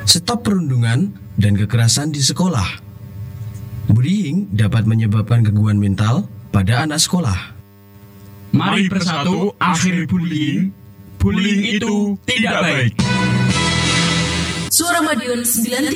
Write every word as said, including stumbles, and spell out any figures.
Stop perundungan dan kekerasan di sekolah. Bullying dapat menyebabkan gangguan mental pada anak sekolah. Mari bersatu akhiri bullying. Bullying itu tidak baik. Suara Madiun sembilan